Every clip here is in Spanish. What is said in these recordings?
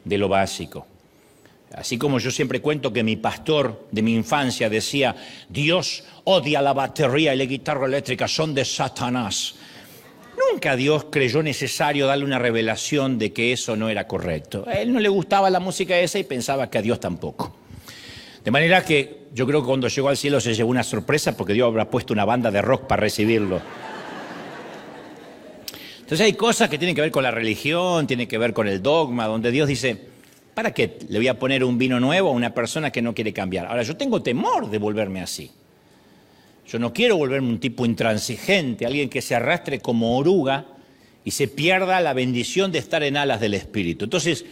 de lo básico. Así como yo siempre cuento que mi pastor de mi infancia decía, Dios odia la batería y la guitarra eléctrica, son de Satanás. Nunca Dios creyó necesario darle una revelación de que eso no era correcto. A él no le gustaba la música esa y pensaba que a Dios tampoco. De manera que yo creo que cuando llegó al cielo se llevó una sorpresa porque Dios habrá puesto una banda de rock para recibirlo. Entonces hay cosas que tienen que ver con la religión, tienen que ver con el dogma, donde Dios dice, ¿para qué le voy a poner un vino nuevo a una persona que no quiere cambiar? Ahora, yo tengo temor de volverme así. Yo no quiero volverme un tipo intransigente, alguien que se arrastre como oruga y se pierda la bendición de estar en alas del Espíritu. Entonces,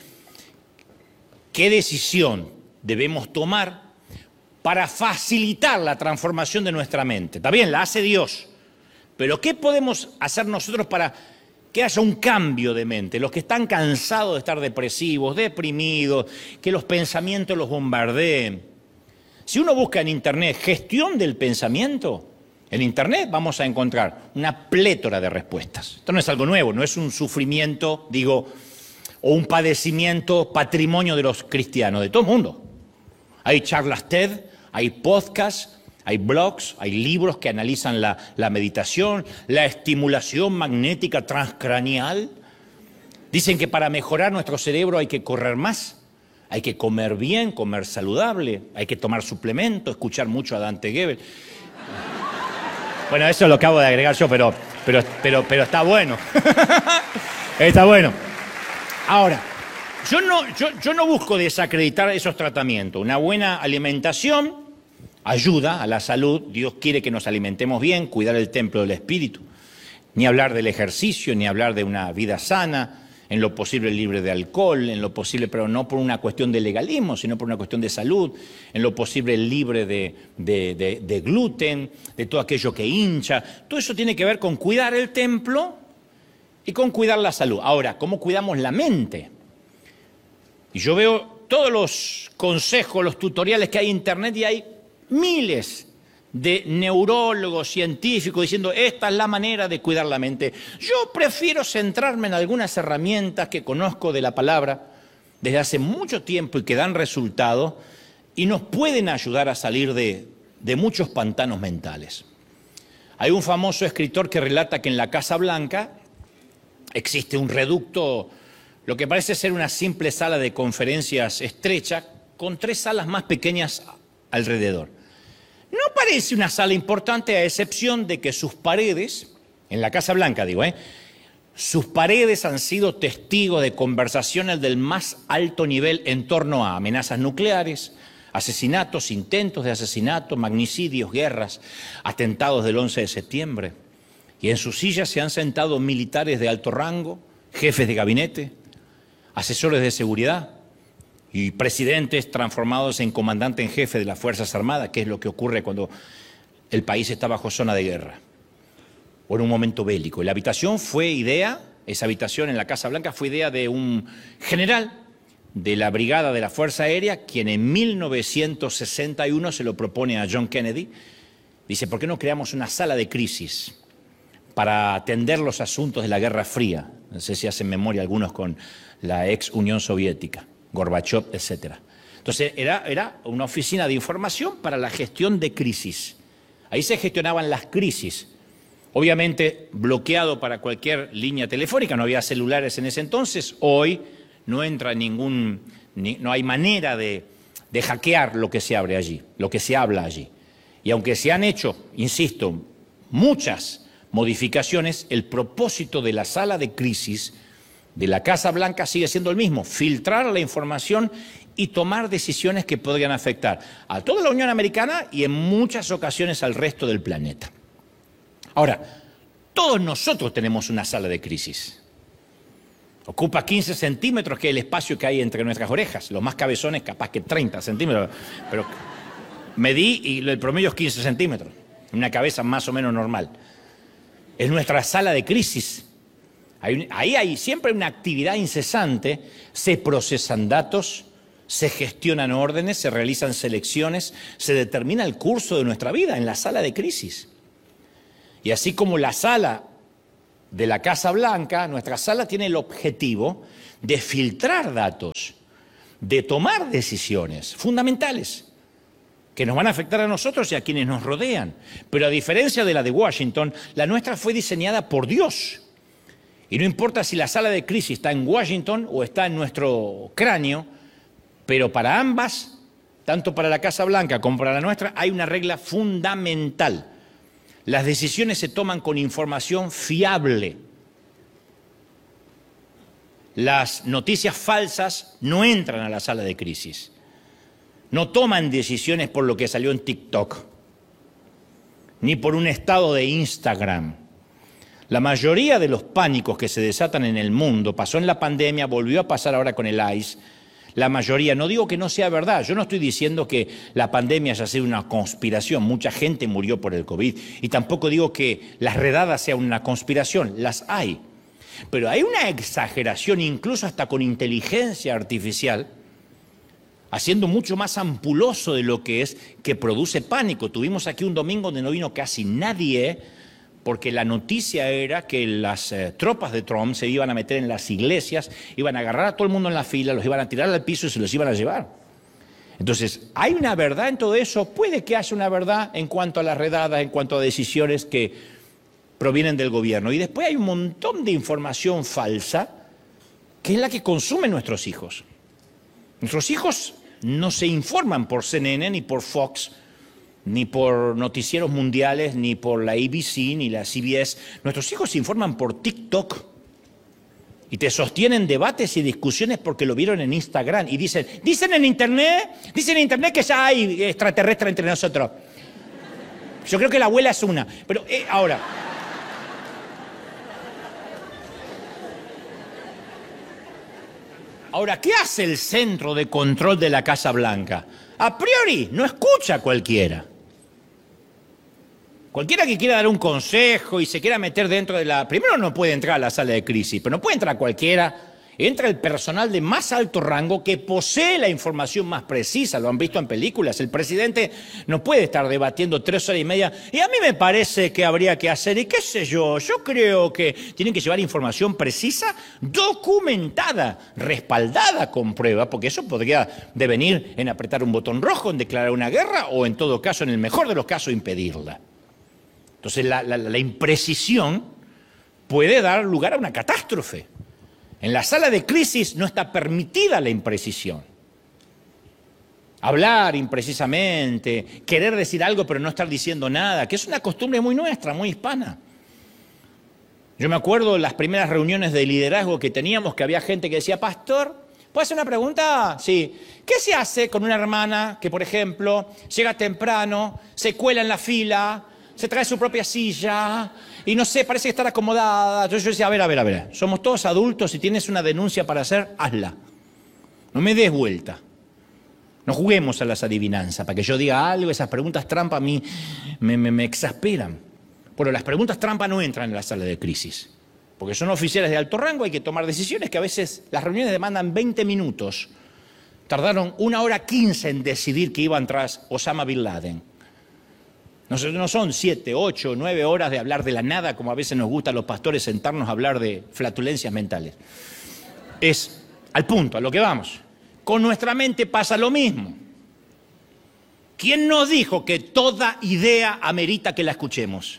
¿qué decisión debemos tomar para facilitar la transformación de nuestra mente? Está bien, la hace Dios, pero ¿qué podemos hacer nosotros para que haya un cambio de mente? Los que están cansados de estar depresivos, deprimidos, que los pensamientos los bombardeen. Si uno busca en Internet gestión del pensamiento, en Internet vamos a encontrar una plétora de respuestas. Esto no es algo nuevo, no es un sufrimiento, o un padecimiento patrimonio de los cristianos, de todo el mundo. Hay charlas TED, hay podcasts, hay blogs, hay libros que analizan la meditación, la estimulación magnética transcranial. Dicen que para mejorar nuestro cerebro hay que correr más, hay que comer bien, comer saludable, hay que tomar suplementos, escuchar mucho a Dante Gebel. Bueno, eso lo acabo de agregar yo, pero está bueno. Está bueno. Ahora, yo no busco desacreditar esos tratamientos. Una buena alimentación ayuda a la salud. Dios quiere que nos alimentemos bien, cuidar el templo del espíritu. Ni hablar del ejercicio, ni hablar de una vida sana, en lo posible libre de alcohol, en lo posible, pero no por una cuestión de legalismo, sino por una cuestión de salud, en lo posible libre de gluten, de todo aquello que hincha. Todo eso tiene que ver con cuidar el templo y con cuidar la salud. Ahora, ¿cómo cuidamos la mente? Y yo veo todos los consejos, los tutoriales que hay en Internet y hay miles de neurólogos, científicos diciendo esta es la manera de cuidar la mente. Yo prefiero centrarme en algunas herramientas que conozco de la palabra desde hace mucho tiempo y que dan resultado y nos pueden ayudar a salir de muchos pantanos mentales. Hay un famoso escritor que relata que en la Casa Blanca existe un reducto, lo que parece ser una simple sala de conferencias estrecha, con 3 salas más pequeñas alrededor. No parece una sala importante a excepción de que sus paredes, en la Casa Blanca sus paredes han sido testigos de conversaciones del más alto nivel en torno a amenazas nucleares, asesinatos, intentos de asesinato, magnicidios, guerras, atentados del 11 de septiembre. Y en sus sillas se han sentado militares de alto rango, jefes de gabinete, asesores de seguridad y presidentes transformados en comandante en jefe de las Fuerzas Armadas, que es lo que ocurre cuando el país está bajo zona de guerra o en un momento bélico. Y la habitación esa habitación en la Casa Blanca fue idea de un general de la Brigada de la Fuerza Aérea, quien en 1961 se lo propone a John Kennedy. Dice, ¿por qué no creamos una sala de crisis para atender los asuntos de la Guerra Fría? No sé si hacen memoria algunos con la ex Unión Soviética, Gorbachev, etc. Entonces era una oficina de información para la gestión de crisis. Ahí se gestionaban las crisis. Obviamente bloqueado para cualquier línea telefónica, no había celulares en ese entonces. Hoy no entra no hay manera de hackear lo que se abre allí, lo que se habla allí. Y aunque se han hecho, insisto, muchas modificaciones, el propósito de la sala de crisis de la Casa Blanca sigue siendo el mismo: filtrar la información y tomar decisiones que podrían afectar a toda la Unión Americana y en muchas ocasiones al resto del planeta. Ahora, todos nosotros tenemos una sala de crisis. Ocupa 15 centímetros, que es el espacio que hay entre nuestras orejas. Los más cabezones capaz que 30 centímetros, pero medí y el promedio es 15 centímetros. Una cabeza más o menos normal. Es nuestra sala de crisis. Ahí hay siempre una actividad incesante, se procesan datos, se gestionan órdenes, se realizan selecciones, se determina el curso de nuestra vida en la sala de crisis. Y así como la sala de la Casa Blanca, nuestra sala tiene el objetivo de filtrar datos, de tomar decisiones fundamentales que nos van a afectar a nosotros y a quienes nos rodean. Pero a diferencia de la de Washington, la nuestra fue diseñada por Dios. Y no importa si la sala de crisis está en Washington o está en nuestro cráneo, pero para ambas, tanto para la Casa Blanca como para la nuestra, hay una regla fundamental. Las decisiones se toman con información fiable. Las noticias falsas no entran a la sala de crisis. No toman decisiones por lo que salió en TikTok, ni por un estado de Instagram. La mayoría de los pánicos que se desatan en el mundo, pasó en la pandemia, volvió a pasar ahora con el ICE, la mayoría, no digo que no sea verdad, yo no estoy diciendo que la pandemia haya sido una conspiración, mucha gente murió por el COVID, y tampoco digo que las redadas sean una conspiración, las hay. Pero hay una exageración, incluso hasta con inteligencia artificial, haciendo mucho más ampuloso de lo que es, que produce pánico. Tuvimos aquí un domingo donde no vino casi nadie, porque la noticia era que las tropas de Trump se iban a meter en las iglesias, iban a agarrar a todo el mundo en la fila, los iban a tirar al piso y se los iban a llevar. Entonces, ¿hay una verdad en todo eso? Puede que haya una verdad en cuanto a las redadas, en cuanto a decisiones que provienen del gobierno. Y después hay un montón de información falsa que es la que consumen nuestros hijos. Nuestros hijos no se informan por CNN, ni por Fox, ni por noticieros mundiales, ni por la ABC, ni la CBS. Nuestros hijos se informan por TikTok. Y te sostienen debates y discusiones porque lo vieron en Instagram. Y dicen en Internet que ya hay extraterrestres entre nosotros. Yo creo que la abuela es una. Pero Ahora, ¿qué hace el centro de control de la Casa Blanca? A priori, no escucha a cualquiera. Cualquiera que quiera dar un consejo y se quiera meter dentro de la... Primero no puede entrar a la sala de crisis, pero no puede entrar cualquiera. Entra el personal de más alto rango que posee la información más precisa. Lo han visto en películas. El presidente no puede estar debatiendo 3 horas y media. Y a mí me parece que habría que hacer, y qué sé yo creo que tienen que llevar información precisa, documentada, respaldada con prueba, porque eso podría devenir en apretar un botón rojo, en declarar una guerra o en todo caso, en el mejor de los casos, impedirla. Entonces la imprecisión puede dar lugar a una catástrofe. En la sala de crisis no está permitida la imprecisión. Hablar imprecisamente, querer decir algo pero no estar diciendo nada, que es una costumbre muy nuestra, muy hispana. Yo me acuerdo de las primeras reuniones de liderazgo que teníamos, que había gente que decía, pastor, ¿puedo hacer una pregunta? Sí. ¿Qué se hace con una hermana que, por ejemplo, llega temprano, se cuela en la fila, se trae su propia silla y no sé, parece estar acomodada? Entonces yo decía, a ver, somos todos adultos, si tienes una denuncia para hacer, hazla. No me des vuelta. No juguemos a las adivinanzas, para que yo diga algo, esas preguntas trampa a mí me exasperan. Bueno, las preguntas trampa no entran en la sala de crisis, porque son oficiales de alto rango, hay que tomar decisiones que a veces las reuniones demandan 20 minutos. Tardaron 1:15 en decidir que iban tras Osama Bin Laden. No son 7, 8, 9 horas de hablar de la nada, como a veces nos gusta a los pastores sentarnos a hablar de flatulencias mentales. Es al punto, a lo que vamos. Con nuestra mente pasa lo mismo. ¿Quién nos dijo que toda idea amerita que la escuchemos?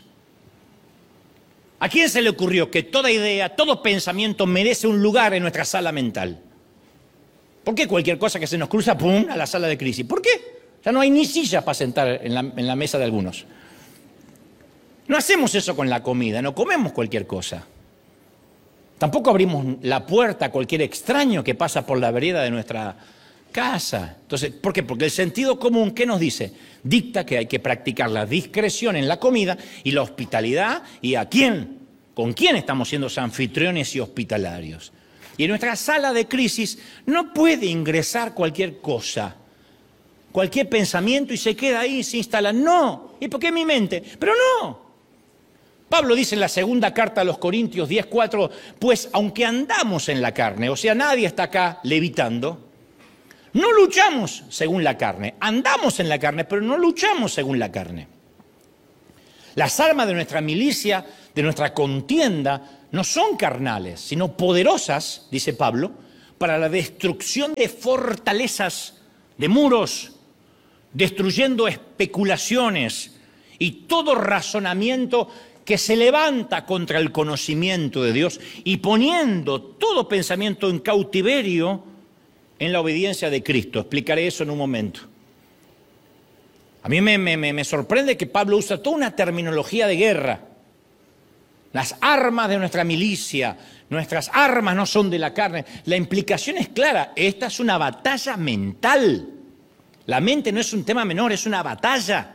¿A quién se le ocurrió que toda idea, todo pensamiento merece un lugar en nuestra sala mental? ¿Por qué cualquier cosa que se nos cruza, pum, a la sala de crisis? ¿Por qué? Ya no hay ni sillas para sentar en la mesa de algunos. No hacemos eso con la comida, no comemos cualquier cosa. Tampoco abrimos la puerta a cualquier extraño que pasa por la vereda de nuestra casa. Entonces, ¿por qué? Porque el sentido común, ¿qué nos dice? Dicta que hay que practicar la discreción en la comida y la hospitalidad. ¿Y a quién? ¿Con quién estamos siendo anfitriones y hospitalarios? Y en nuestra sala de crisis no puede ingresar cualquier cosa, cualquier pensamiento y se queda ahí, se instala. No. ¿Y por qué en mi mente? Pero no. Pablo dice en la segunda carta a los Corintios 10:4, pues aunque andamos en la carne, o sea, nadie está acá levitando, no luchamos según la carne. Andamos en la carne, pero no luchamos según la carne. Las armas de nuestra milicia, de nuestra contienda, no son carnales, sino poderosas, dice Pablo, para la destrucción de fortalezas, de muros, destruyendo especulaciones y todo razonamiento que se levanta contra el conocimiento de Dios y poniendo todo pensamiento en cautiverio en la obediencia de Cristo. Explicaré eso en un momento. A mí me sorprende que Pablo usa toda una terminología de guerra. Las armas de nuestra milicia, nuestras armas no son de la carne. La implicación es clara, esta es una batalla mental. La mente no es un tema menor, es una batalla.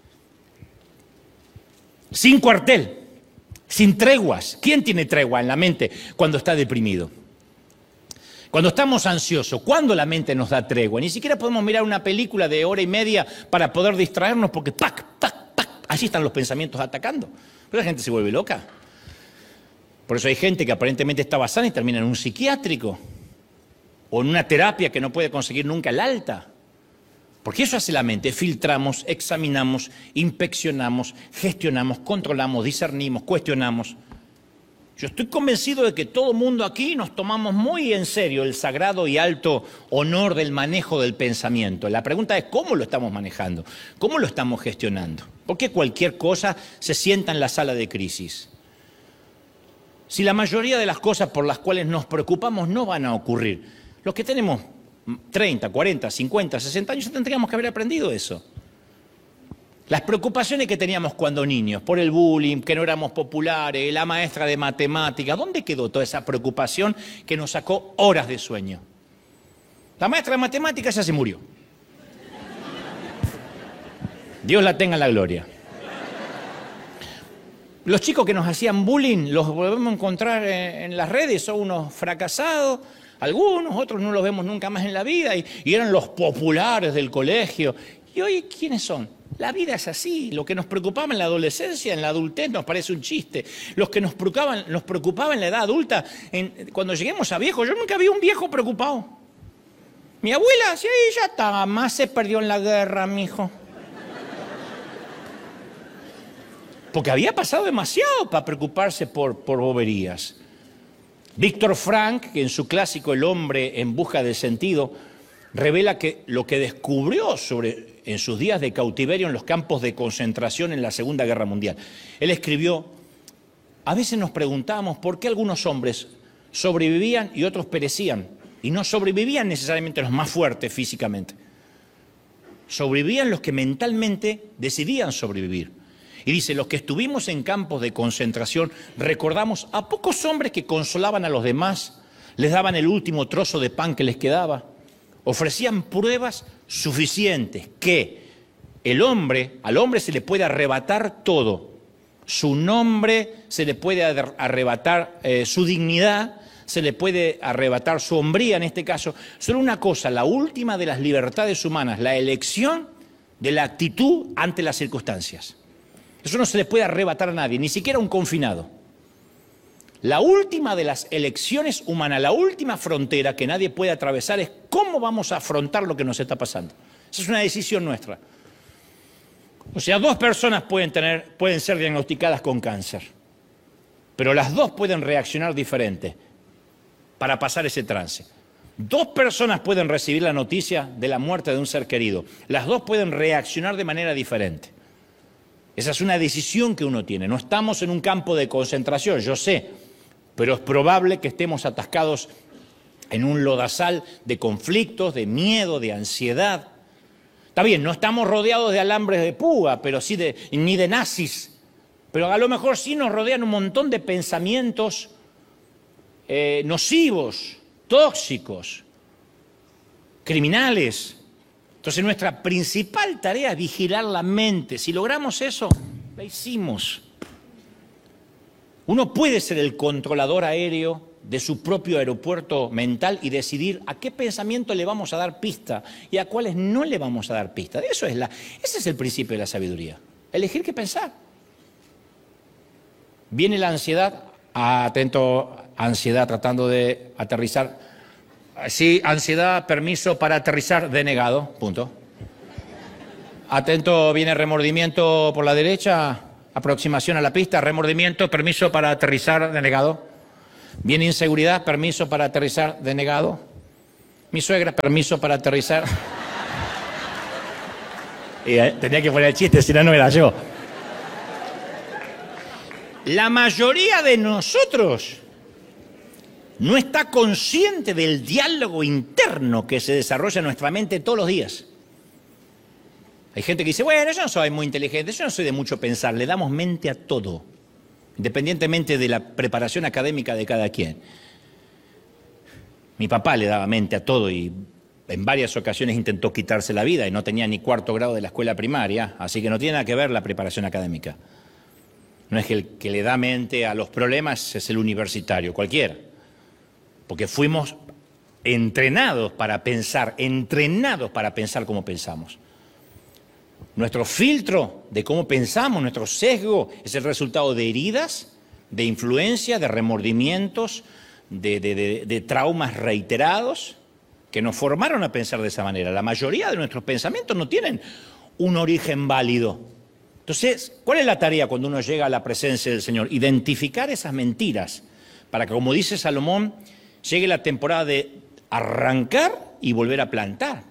Sin cuartel, sin treguas. ¿Quién tiene tregua en la mente cuando está deprimido? Cuando estamos ansiosos, ¿cuándo la mente nos da tregua? Ni siquiera podemos mirar una película de hora y media para poder distraernos porque ¡pac, pac, pac! Allí están los pensamientos atacando. Pero la gente se vuelve loca. Por eso hay gente que aparentemente estaba sana y termina en un psiquiátrico o en una terapia que no puede conseguir nunca el alta. Porque eso hace la mente. Filtramos, examinamos, inspeccionamos, gestionamos, controlamos, discernimos, cuestionamos. Yo estoy convencido de que todo mundo aquí nos tomamos muy en serio el sagrado y alto honor del manejo del pensamiento. La pregunta es cómo lo estamos manejando, cómo lo estamos gestionando. ¿Por qué cualquier cosa se sienta en la sala de crisis? Si la mayoría de las cosas por las cuales nos preocupamos no van a ocurrir, los que tenemos 30, 40, 50, 60 años tendríamos que haber aprendido eso. Las preocupaciones que teníamos cuando niños, por el bullying, que no éramos populares, la maestra de matemáticas, ¿dónde quedó toda esa preocupación que nos sacó horas de sueño? La maestra de matemáticas ya se murió. Dios la tenga en la gloria. Los chicos que nos hacían bullying los volvemos a encontrar en las redes, son unos fracasados, algunos, otros no los vemos nunca más en la vida y eran los populares del colegio. ¿Y hoy quiénes son? La vida es así. Lo que nos preocupaba en la adolescencia, en la adultez, nos parece un chiste. Los que nos preocupaba en la edad adulta, cuando lleguemos a viejos, yo nunca vi un viejo preocupado. Mi abuela, sí, ya está, más se perdió en la guerra, mijo. Porque había pasado demasiado para preocuparse por boberías. Víctor Frank, que en su clásico El hombre en busca de sentido, revela que lo que descubrió en sus días de cautiverio en los campos de concentración en la Segunda Guerra Mundial. Él escribió, a veces nos preguntábamos por qué algunos hombres sobrevivían y otros perecían. Y no sobrevivían necesariamente los más fuertes físicamente. Sobrevivían los que mentalmente decidían sobrevivir. Y dice, los que estuvimos en campos de concentración recordamos a pocos hombres que consolaban a los demás, les daban el último trozo de pan que les quedaba, ofrecían pruebas suficientes que al hombre se le puede arrebatar todo, su nombre, se le puede arrebatar su dignidad, se le puede arrebatar su hombría en este caso. Solo una cosa, la última de las libertades humanas, la elección de la actitud ante las circunstancias. Eso no se le puede arrebatar a nadie, ni siquiera a un confinado. La última de las elecciones humanas, la última frontera que nadie puede atravesar es cómo vamos a afrontar lo que nos está pasando. Esa es una decisión nuestra. O sea, 2 personas pueden ser diagnosticadas con cáncer, pero las 2 pueden reaccionar diferente para pasar ese trance. 2 personas pueden recibir la noticia de la muerte de un ser querido. Las 2 pueden reaccionar de manera diferente. Esa es una decisión que uno tiene. No estamos en un campo de concentración, yo sé, pero es probable que estemos atascados en un lodazal de conflictos, de miedo, de ansiedad. Está bien, no estamos rodeados de alambres de púa, pero sí ni de nazis. Pero a lo mejor sí nos rodean un montón de pensamientos nocivos, tóxicos, criminales. Entonces nuestra principal tarea es vigilar la mente. Si logramos eso, la hicimos. Uno puede ser el controlador aéreo de su propio aeropuerto mental y decidir a qué pensamiento le vamos a dar pista y a cuáles no le vamos a dar pista. Ese es el principio de la sabiduría. Elegir qué pensar. Viene la ansiedad, atento, ansiedad tratando de aterrizar. Sí, ansiedad, permiso para aterrizar, denegado, punto. Atento, viene remordimiento por la derecha, aproximación a la pista, remordimiento, permiso para aterrizar, denegado. Viene inseguridad, permiso para aterrizar, denegado. Mi suegra, permiso para aterrizar. Y tenía que poner el chiste, si no, no era yo. La mayoría de nosotros no está consciente del diálogo interno que se desarrolla en nuestra mente todos los días. Hay gente que dice, bueno, yo no soy muy inteligente, yo no soy de mucho pensar, le damos mente a todo, independientemente de la preparación académica de cada quien. Mi papá le daba mente a todo y en varias ocasiones intentó quitarse la vida y no tenía ni cuarto grado de la escuela primaria, así que no tiene nada que ver la preparación académica. No es que el que le da mente a los problemas es el universitario, cualquiera. Porque fuimos entrenados para pensar como pensamos. Nuestro filtro de cómo pensamos, nuestro sesgo, es el resultado de heridas, de influencia, de remordimientos, de traumas reiterados que nos formaron a pensar de esa manera. La mayoría de nuestros pensamientos no tienen un origen válido. Entonces, ¿cuál es la tarea cuando uno llega a la presencia del Señor? Identificar esas mentiras para que, como dice Salomón, llegue la temporada de arrancar y volver a plantar.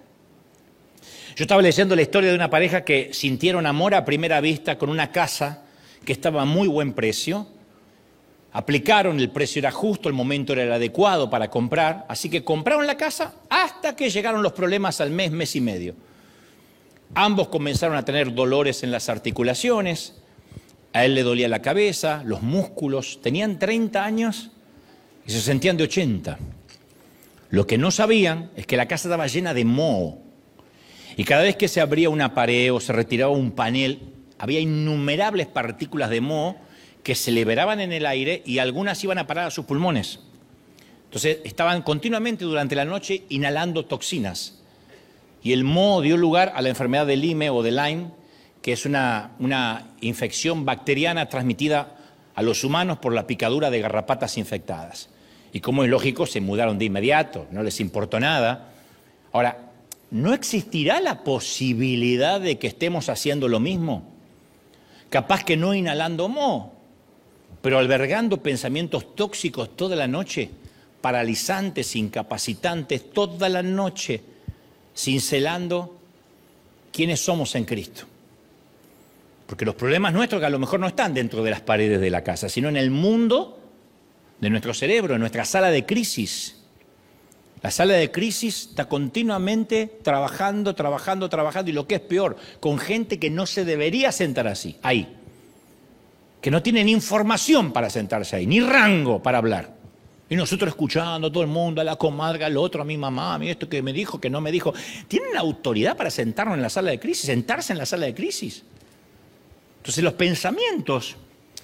Yo estaba leyendo la historia de una pareja que sintieron amor a primera vista con una casa que estaba a muy buen precio. Aplicaron, el precio era justo, el momento era el adecuado para comprar, así que compraron la casa hasta que llegaron los problemas al mes, mes y medio. Ambos comenzaron a tener dolores en las articulaciones, a él le dolía la cabeza, los músculos, tenían 30 años y se sentían de 80. Lo que no sabían es que la casa estaba llena de moho y cada vez que se abría una pared o se retiraba un panel, había innumerables partículas de moho que se liberaban en el aire y algunas iban a parar a sus pulmones. Entonces estaban continuamente durante la noche inhalando toxinas. Y el moho dio lugar a la enfermedad de Lyme o de Lyme, que es una infección bacteriana transmitida a los humanos por la picadura de garrapatas infectadas. Y como es lógico, se mudaron de inmediato, no les importó nada. Ahora, ¿no existirá la posibilidad de que estemos haciendo lo mismo? Capaz que no inhalando moho, pero albergando pensamientos tóxicos toda la noche, paralizantes, incapacitantes toda la noche, cincelando quiénes somos en Cristo. Porque los problemas nuestros que a lo mejor no están dentro de las paredes de la casa, sino en el mundo de nuestro cerebro, en nuestra sala de crisis. La sala de crisis está continuamente trabajando, y lo que es peor, con gente que no se debería sentar así, ahí. Que no tienen información para sentarse ahí, ni rango para hablar. Y nosotros escuchando a todo el mundo, a la comadre, al otro, a mi mamá, a mí esto que me dijo, que no me dijo. ¿Tienen autoridad para sentarnos en la sala de crisis, sentarse en la sala de crisis? Entonces los pensamientos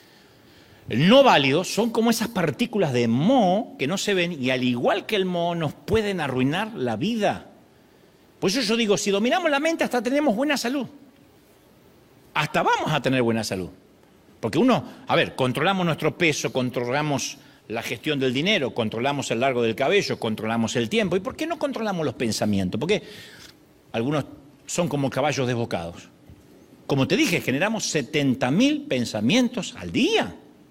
no válidos son como esas partículas de moho que no se ven y al igual que el moho nos pueden arruinar la vida. Por eso yo digo, si dominamos la mente hasta tenemos buena salud. Hasta vamos a tener buena salud. Porque controlamos nuestro peso, controlamos la gestión del dinero, controlamos el largo del cabello, controlamos el tiempo. ¿Y por qué no controlamos los pensamientos? Porque algunos son como caballos desbocados. Como te dije, generamos 70.000 pensamientos al día.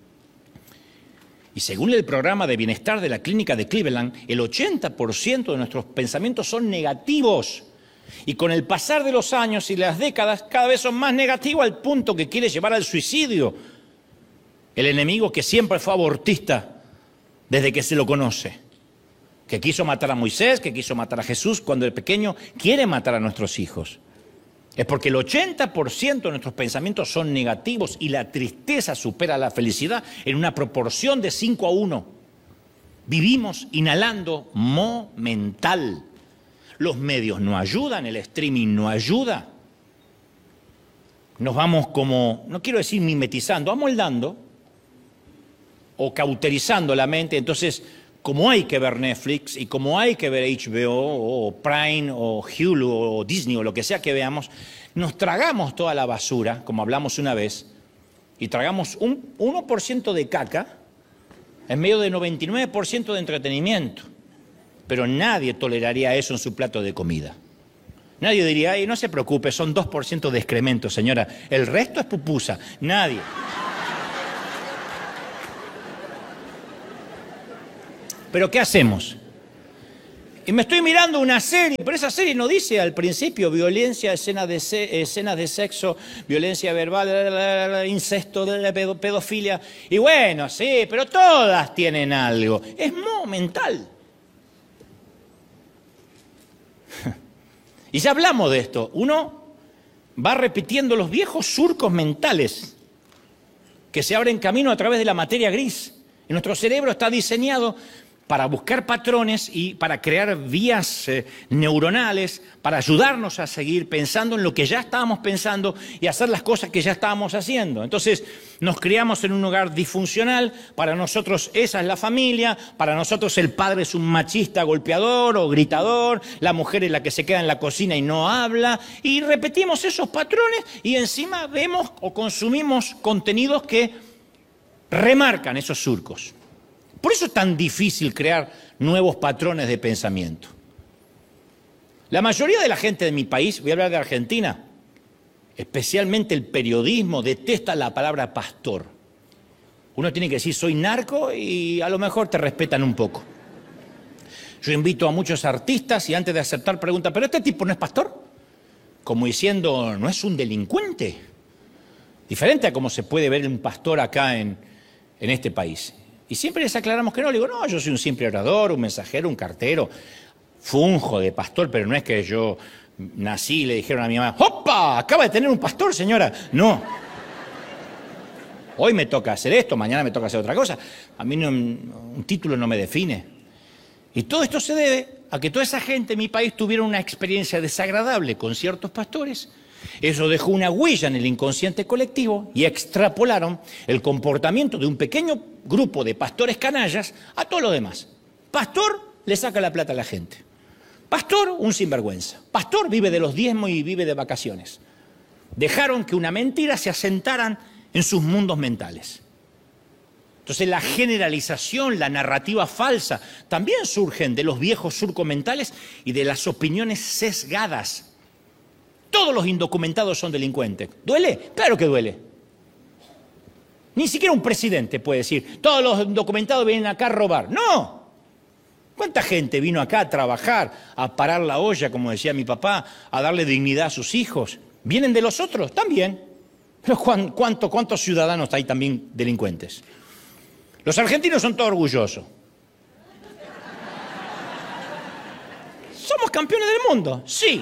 Y según el programa de bienestar de la clínica de Cleveland, el 80% de nuestros pensamientos son negativos. Y con el pasar de los años y las décadas, cada vez son más negativos al punto que quiere llevar al suicidio. El enemigo que siempre fue abortista desde que se lo conoce, que quiso matar a Moisés, que quiso matar a Jesús cuando el pequeño, quiere matar a nuestros hijos. Es porque el 80% de nuestros pensamientos son negativos y la tristeza supera la felicidad en una proporción de 5-1. Vivimos inhalando moho mental. Los medios no ayudan, el streaming no ayuda. Nos vamos como, no quiero decir mimetizando, amoldando o cauterizando la mente. Entonces, como hay que ver Netflix y como hay que ver HBO o Prime o Hulu o Disney o lo que sea que veamos, nos tragamos toda la basura, como hablamos una vez, y tragamos un 1% de caca en medio de 99% de entretenimiento. Pero nadie toleraría eso en su plato de comida. Nadie diría, ay, no se preocupe, son 2% de excremento, señora. El resto es pupusa. Nadie. Pero ¿qué hacemos? Y me estoy mirando una serie, pero esa serie no dice al principio violencia, escenas de sexo, violencia verbal, incesto, pedofilia. Y bueno, sí, pero todas tienen algo. Es mental. Y ya hablamos de esto. Uno va repitiendo los viejos surcos mentales que se abren camino a través de la materia gris. Y nuestro cerebro está diseñado para buscar patrones y para crear vías neuronales, para ayudarnos a seguir pensando en lo que ya estábamos pensando y hacer las cosas que ya estábamos haciendo. Entonces, nos criamos en un hogar disfuncional, para nosotros esa es la familia, para nosotros el padre es un machista golpeador o gritador, la mujer es la que se queda en la cocina y no habla, y repetimos esos patrones y encima vemos o consumimos contenidos que remarcan esos surcos. Por eso es tan difícil crear nuevos patrones de pensamiento. La mayoría de la gente de mi país, voy a hablar de Argentina, especialmente el periodismo, detesta la palabra pastor. Uno tiene que decir soy narco y a lo mejor te respetan un poco. Yo invito a muchos artistas y antes de aceptar preguntan, ¿pero este tipo no es pastor? Como diciendo, ¿no es un delincuente? Diferente a cómo se puede ver un pastor acá en este país. Y siempre les aclaramos que no. Le digo, no, yo soy un simple orador, un mensajero, un cartero. Funjo de pastor, pero no es que yo nací y le dijeron a mi mamá, ¡opa! Acaba de tener un pastor, señora. No. Hoy me toca hacer esto, mañana me toca hacer otra cosa. A mí un título no me define. Y todo esto se debe a que toda esa gente en mi país tuvieron una experiencia desagradable con ciertos pastores. Eso dejó una huella en el inconsciente colectivo y extrapolaron el comportamiento de un pequeño grupo de pastores canallas a todos los demás. Pastor le saca la plata a la gente. Pastor, un sinvergüenza. Pastor vive de los diezmos y vive de vacaciones. Dejaron que una mentira se asentaran en sus mundos mentales. Entonces la generalización, la narrativa falsa, también surgen de los viejos surcos mentales y de las opiniones sesgadas. Todos los indocumentados son delincuentes. ¿Duele? Claro que duele. Ni siquiera un presidente puede decir, todos los indocumentados vienen acá a robar. ¡No! ¿Cuánta gente vino acá a trabajar, a parar la olla, como decía mi papá, a darle dignidad a sus hijos? ¿Vienen de los otros? También. Pero ¿cuántos ciudadanos hay también delincuentes? Los argentinos son todos orgullosos. ¿Somos campeones del mundo? Sí.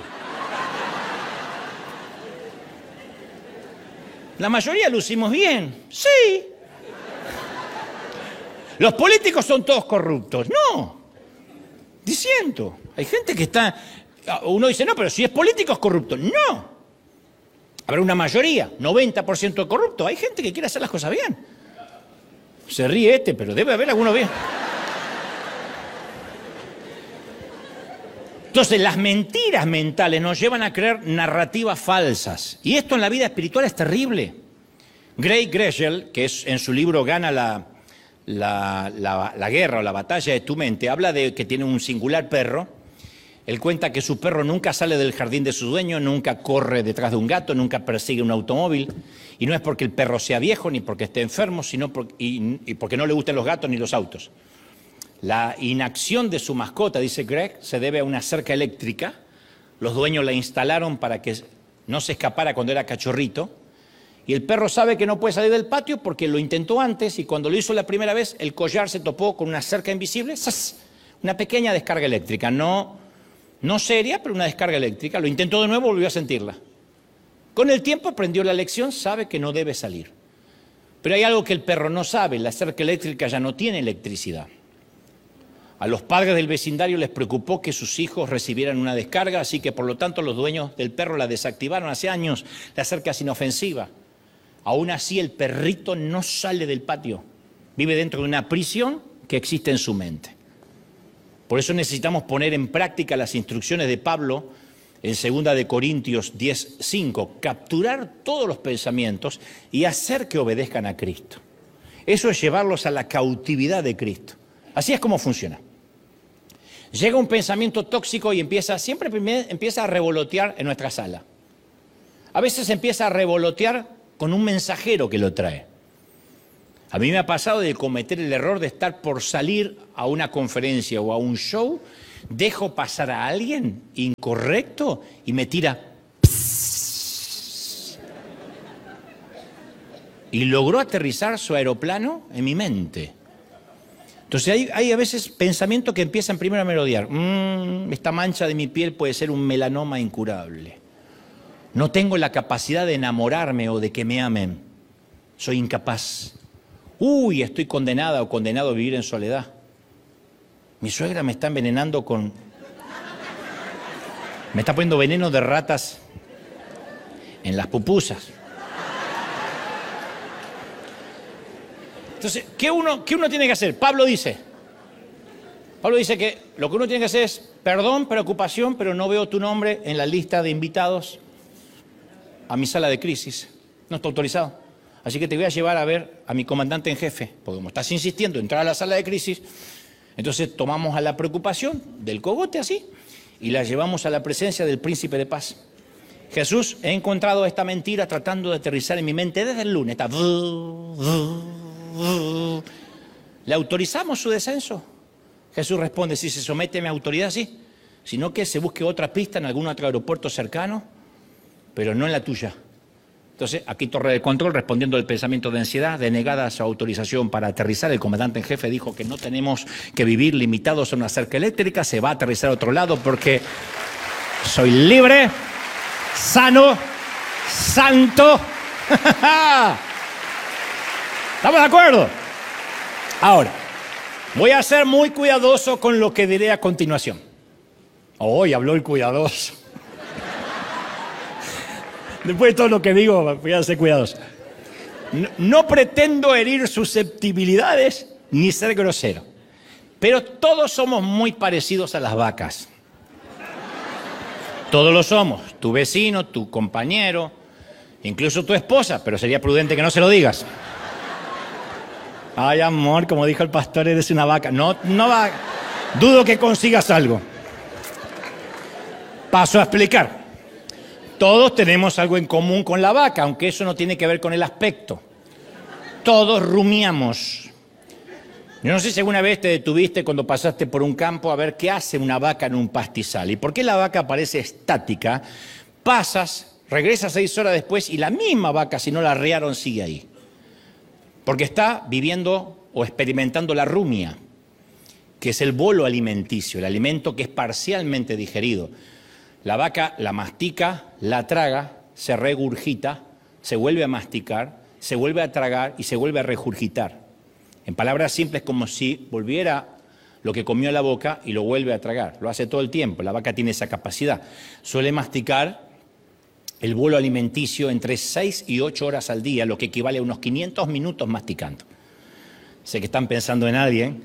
La mayoría lo hicimos bien. Sí. Los políticos son todos corruptos. No. Diciendo. Hay gente que está... Uno dice, no, pero si es político es corrupto. No. Habrá una mayoría, 90% corrupto. Hay gente que quiere hacer las cosas bien. Se ríe pero debe haber alguno bien. Entonces, las mentiras mentales nos llevan a crear narrativas falsas. Y esto en la vida espiritual es terrible. Gray Greshel, que en su libro Gana la guerra o la batalla de tu mente, habla de que tiene un singular perro. Él cuenta que su perro nunca sale del jardín de su dueño, nunca corre detrás de un gato, nunca persigue un automóvil. Y no es porque el perro sea viejo ni porque esté enfermo, sino porque no le gusten los gatos ni los autos. La inacción de su mascota, dice Greg, se debe a una cerca eléctrica. Los dueños la instalaron para que no se escapara cuando era cachorrito. Y el perro sabe que no puede salir del patio porque lo intentó antes y cuando lo hizo la primera vez, el collar se topó con una cerca invisible. ¡Sas! Una pequeña descarga eléctrica, no seria, pero una descarga eléctrica. Lo intentó de nuevo, volvió a sentirla. Con el tiempo aprendió la lección, sabe que no debe salir. Pero hay algo que el perro no sabe, la cerca eléctrica ya no tiene electricidad. A los padres del vecindario les preocupó que sus hijos recibieran una descarga, así que por lo tanto los dueños del perro la desactivaron hace años, la cerca es inofensiva. Aún así el perrito no sale del patio, vive dentro de una prisión que existe en su mente. Por eso necesitamos poner en práctica las instrucciones de Pablo en 2 Corintios 10:5, capturar todos los pensamientos y hacer que obedezcan a Cristo. Eso es llevarlos a la cautividad de Cristo. Así es como funciona. Llega un pensamiento tóxico y siempre empieza a revolotear en nuestra sala. A veces empieza a revolotear con un mensajero que lo trae. A mí me ha pasado de cometer el error de estar por salir a una conferencia o a un show, dejo pasar a alguien incorrecto y me tira. Y logró aterrizar su aeroplano en mi mente. Entonces hay a veces pensamientos que empiezan primero a merodear. Esta mancha de mi piel puede ser un melanoma incurable. No tengo la capacidad de enamorarme o de que me amen. Soy incapaz. Estoy condenada o condenado a vivir en soledad. Mi suegra me está envenenando con... Me está poniendo veneno de ratas en las pupusas. Entonces, ¿qué uno tiene que hacer? Pablo dice que lo que uno tiene que hacer es perdón, preocupación, pero no veo tu nombre en la lista de invitados a mi sala de crisis. No está autorizado. Así que te voy a llevar a ver a mi comandante en jefe, porque como estás insistiendo en entrar a la sala de crisis, entonces tomamos a la preocupación del cogote así y la llevamos a la presencia del príncipe de paz. Jesús, he encontrado esta mentira tratando de aterrizar en mi mente desde el lunes. Está... ¿Le autorizamos su descenso? Jesús responde, si se somete a mi autoridad, sí. Sino que se busque otra pista en algún otro aeropuerto cercano, pero no en la tuya. Entonces, aquí Torre de Control, respondiendo al pensamiento de ansiedad, denegada su autorización para aterrizar, el comandante en jefe dijo que no tenemos que vivir limitados a una cerca eléctrica, se va a aterrizar a otro lado porque soy libre, sano, santo. ¿Estamos de acuerdo? Ahora, voy a ser muy cuidadoso con lo que diré a continuación. Hoy habló el cuidadoso. Después de todo lo que digo, voy a ser cuidadoso. No pretendo herir susceptibilidades ni ser grosero, pero todos somos muy parecidos a las vacas. Todos lo somos. Tu vecino, tu compañero, incluso tu esposa, pero sería prudente que no se lo digas. Ay, amor, como dijo el pastor, eres una vaca. No va. Dudo que consigas algo. Paso a explicar. Todos tenemos algo en común con la vaca, aunque eso no tiene que ver con el aspecto. Todos rumiamos. Yo no sé si alguna vez te detuviste cuando pasaste por un campo a ver qué hace una vaca en un pastizal. ¿Y por qué la vaca parece estática? Pasas, regresas 6 horas después y la misma vaca, si no la arrearon, sigue ahí. Porque está viviendo o experimentando la rumia, que es el bolo alimenticio, el alimento que es parcialmente digerido. La vaca la mastica, la traga, se regurgita, se vuelve a masticar, se vuelve a tragar y se vuelve a regurgitar. En palabras simples, como si volviera lo que comió a la boca y lo vuelve a tragar. Lo hace todo el tiempo, la vaca tiene esa capacidad. Suele masticar el bolo alimenticio entre 6 y 8 horas al día, lo que equivale a unos 500 minutos masticando. Sé que están pensando en alguien.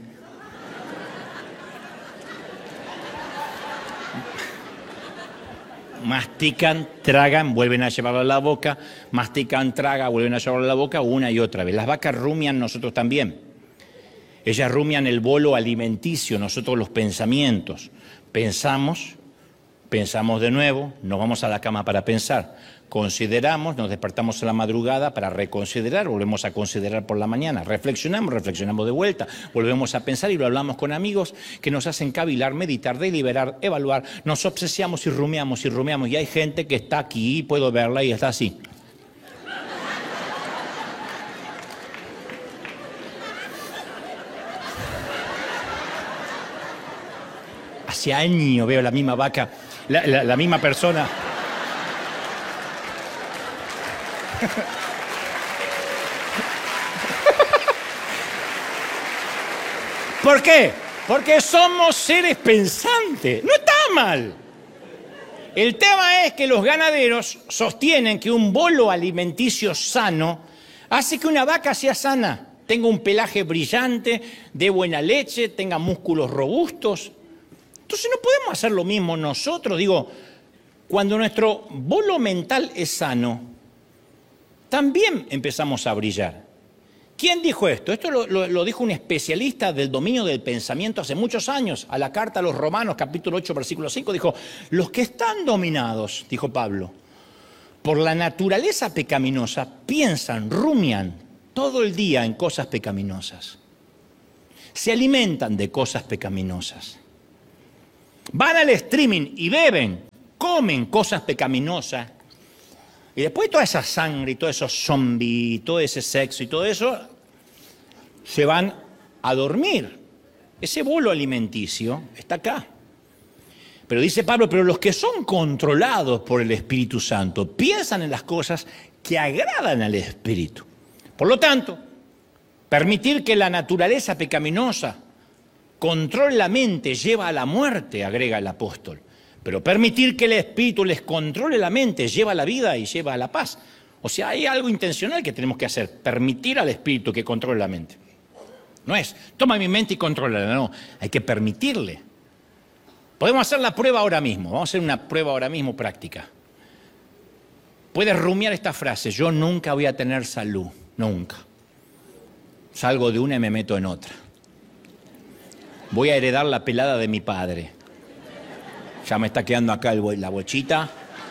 Mastican, tragan, vuelven a llevarlo a la boca, mastican, tragan, vuelven a llevarlo a la boca una y otra vez. Las vacas rumian, nosotros también. Ellas rumian el bolo alimenticio, nosotros los pensamientos. Pensamos de nuevo, nos vamos a la cama para pensar. Consideramos, nos despertamos a la madrugada para reconsiderar, volvemos a considerar por la mañana. Reflexionamos de vuelta, volvemos a pensar y lo hablamos con amigos que nos hacen cavilar, meditar, deliberar, evaluar. Nos obsesiamos y rumiamos. Y hay gente que está aquí, puedo verla y está así. Hace años veo la misma vaca, la misma persona. ¿Por qué? Porque somos seres pensantes. No está mal. El tema es que los ganaderos sostienen que un bolo alimenticio sano hace que una vaca sea sana, tenga un pelaje brillante, dé buena leche, tenga músculos robustos. Entonces no podemos hacer lo mismo nosotros. Digo, cuando nuestro bolo mental es sano, también empezamos a brillar. ¿Quién dijo esto? Esto lo dijo un especialista del dominio del pensamiento hace muchos años. A la carta a los Romanos, capítulo 8, versículo 5, dijo, los que están dominados, dijo Pablo, por la naturaleza pecaminosa, piensan, rumian todo el día en cosas pecaminosas. Se alimentan de cosas pecaminosas. van al streaming y beben, comen cosas pecaminosas, y después toda esa sangre y todos esos zombies, todo ese sexo y todo eso, se van a dormir. Ese bolo alimenticio está acá. Pero dice Pablo, pero los que son controlados por el Espíritu Santo piensan en las cosas que agradan al Espíritu. Por lo tanto, permitir que la naturaleza pecaminosa controle la mente lleva a la muerte, agrega el apóstol. Pero permitir que el Espíritu les controle la mente lleva a la vida y lleva a la paz. O sea, hay algo intencional que tenemos que hacer, permitir al Espíritu que controle la mente. No es, toma mi mente y contrólala, no, hay que permitirle. Podemos hacer la prueba ahora mismo, vamos a hacer una prueba ahora mismo práctica. Puedes rumiar esta frase, yo nunca voy a tener salud, nunca. Salgo de una y me meto en otra. Voy a heredar la pelada de mi padre. Ya me está quedando acá la bochita.